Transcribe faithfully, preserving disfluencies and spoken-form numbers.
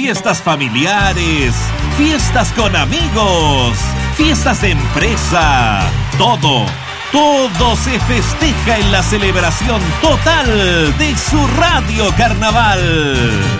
fiestas familiares, fiestas con amigos, fiestas de empresa, todo, todo se festeja en la celebración total de su Radio Carnaval.